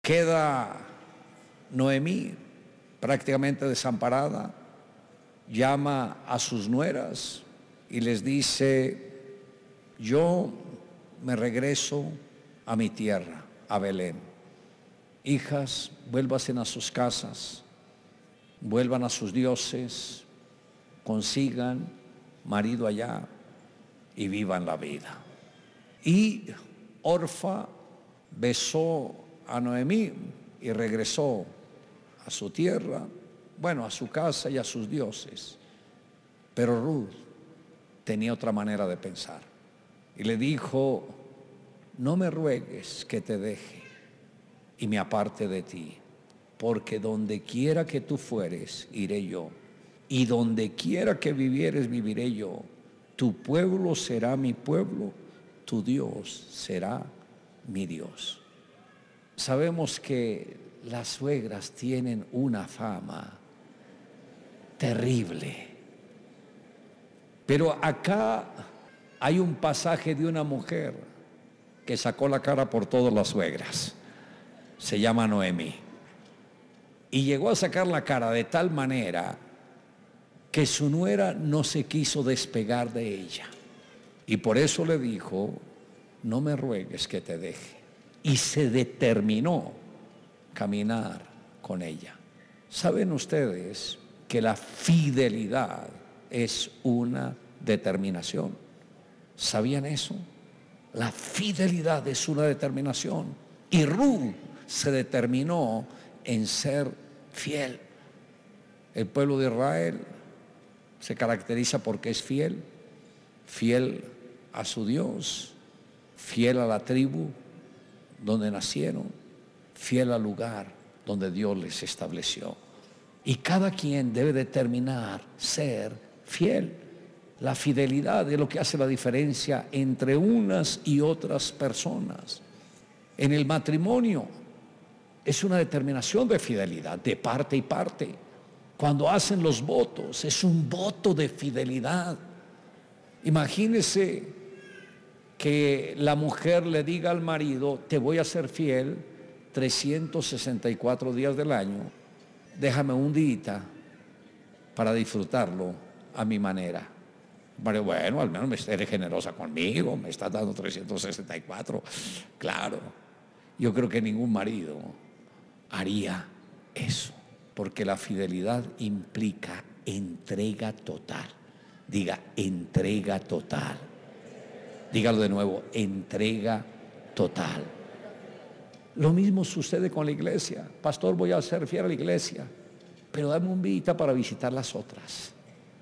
Queda Noemí prácticamente desamparada, llama a sus nueras y les dice: yo me regreso a mi tierra, a Belén. Hijas, vuélvanse a sus casas, vuelvan a sus dioses, consigan marido allá y vivan la vida. Y Orfa besó a Noemí y regresó a su tierra, bueno, a su casa y a sus dioses. Pero Ruth tenía otra manera de pensar y le dijo: no me ruegues que te deje y me aparte de ti, porque donde quiera que tú fueres, iré yo, y donde quiera que vivieres, viviré yo. Tu pueblo será mi pueblo, tu Dios será mi Dios. Sabemos que las suegras tienen una fama terrible, pero acá hay un pasaje de una mujer que sacó la cara por todas las suegras. Se llama Noemí, y llegó a sacar la cara de tal manera que su nuera no se quiso despegar de ella, y por eso le dijo: no me ruegues que te deje, y se determinó caminar con ella. ¿Saben ustedes que la fidelidad es una determinación? ¿Sabían eso? La fidelidad es una determinación, y Ruth se determinó en ser fiel. El pueblo de Israel se caracteriza porque es fiel, fiel a su Dios, fiel a la tribu donde nacieron, fiel al lugar donde Dios les estableció. Y cada quien debe determinar ser fiel. La fidelidad es lo que hace la diferencia entre unas y otras personas. En el matrimonio es una determinación de fidelidad de parte y parte. Cuando hacen los votos, es un voto de fidelidad. Imagínese que la mujer le diga al marido: te voy a ser fiel 364 días del año, déjame un día para disfrutarlo a mi manera. Pero bueno, al menos eres generosa conmigo, me estás dando 364. Claro, yo creo que ningún marido haría eso, porque la fidelidad implica entrega total. Diga: entrega total. Dígalo de nuevo: entrega total. Lo mismo sucede con la iglesia. Pastor, voy a ser fiel a la iglesia, pero dame un día para visitar las otras.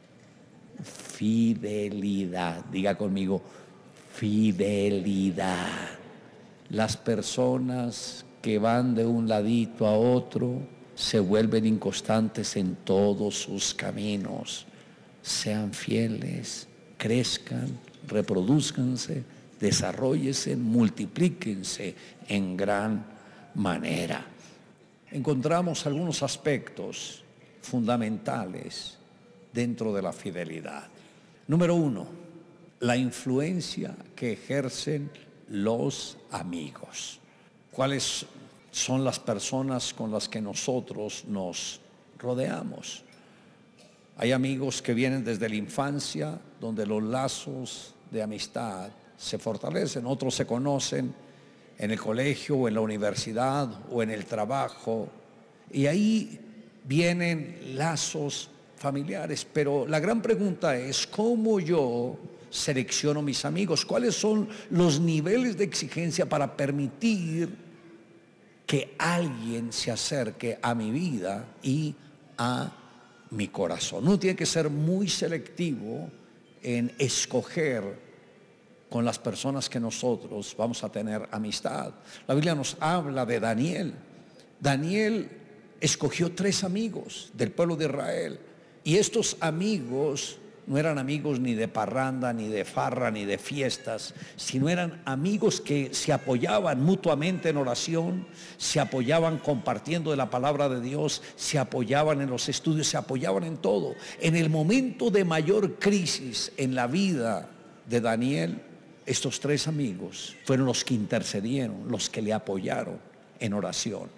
Fidelidad. Diga conmigo: fidelidad. Las personas que van de un ladito a otro se vuelven inconstantes en todos sus caminos. Sean fieles, crezcan, reproduzcanse, desarróllense, multiplíquense en gran manera. Encontramos algunos aspectos fundamentales dentro de la fidelidad. Número 1, la influencia que ejercen los amigos. ¿Cuáles son las personas con las que nosotros nos rodeamos? Hay amigos que vienen desde la infancia, donde los lazos de amistad se fortalecen. Otros se conocen en el colegio o en la universidad o en el trabajo, y ahí vienen lazos familiares. Pero la gran pregunta es: ¿cómo yo selecciono mis amigos? ¿Cuáles son los niveles de exigencia para permitir que alguien se acerque a mi vida y a mi corazón? Uno tiene que ser muy selectivo en escoger con las personas que nosotros vamos a tener amistad. La Biblia nos habla de Daniel. Daniel escogió 3 amigos del pueblo de Israel, y estos amigos no eran amigos ni de parranda, ni de farra, ni de fiestas, sino eran amigos que se apoyaban mutuamente en oración, se apoyaban compartiendo de la palabra de Dios, se apoyaban en los estudios, se apoyaban en todo. En el momento de mayor crisis en la vida de Daniel, estos 3 amigos fueron los que intercedieron, los que le apoyaron en oración.